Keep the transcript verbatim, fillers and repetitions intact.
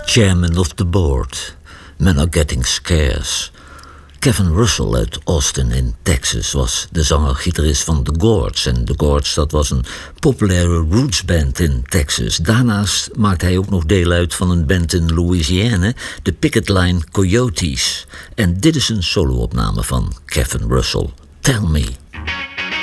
Chairman of the board. Men are getting scarce. Kevin Russell uit Austin in Texas was de zanger-gitarist van The Gourds. En The Gourds, dat was een populaire rootsband in Texas. Daarnaast maakte hij ook nog deel uit van een band in Louisiana, de Picket Line Coyotes. En dit is een solo-opname van Kevin Russell. Tell Me.